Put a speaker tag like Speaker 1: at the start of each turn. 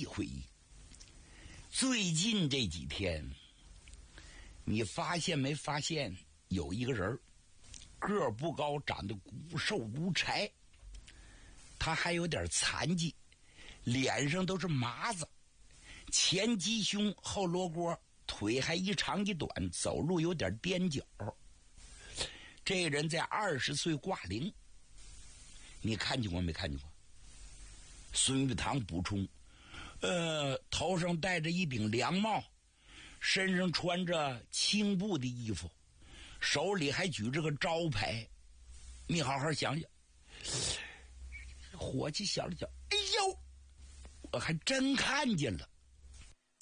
Speaker 1: 回忆。最近这几天，你发现没发现有一个人个儿不高，长得骨瘦如柴，他还有点残疾，脸上都是麻子，前鸡胸后罗锅，腿还一长一短，走路有点踮脚。这人在20岁挂零，你看见过没看见过？孙玉堂补充，头上戴着一顶凉帽，身上穿着青布的衣服，手里还举着个招牌。你好好想想。伙计想了想，哎呦，我还真看见了。